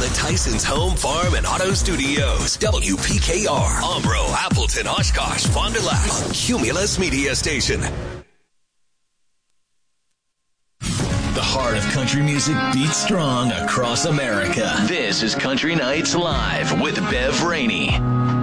the Tyson's Home, Farm, and Auto Studios. WPKR, Umbro, Appleton, Oshkosh, Fond du Lac, a Cumulus Media Station. The heart of country music beats strong across America. This is Country Nights Live with Bev Rainey.